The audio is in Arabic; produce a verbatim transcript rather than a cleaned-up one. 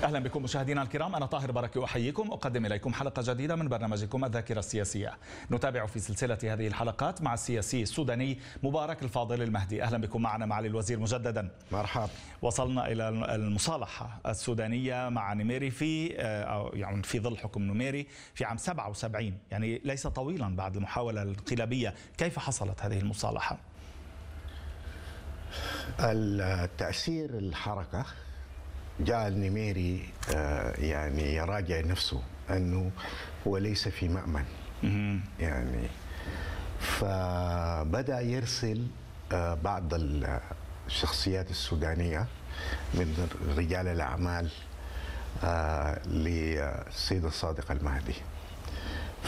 أهلا بكم مشاهدينا الكرام، أنا طاهر بركي أحييكم، أقدم إليكم حلقة جديدة من برنامجكم الذاكرة السياسية. نتابع في سلسلة هذه الحلقات مع السياسي السوداني مبارك الفاضل المهدي. أهلا بكم معنا معالي الوزير مجددا. مرحبا. وصلنا إلى المصالحة السودانية مع نميري في يعني في ظل حكم نميري في عام سبعة وسبعين، يعني ليس طويلا بعد المحاولة الانقلابية. كيف حصلت هذه المصالحة؟ التأثير الحركة جعل نميري يعني يراجع نفسه أنه هو ليس في مأمن، يعني فبدأ يرسل بعض الشخصيات السودانية من رجال الأعمال للسيد الصادق المهدي.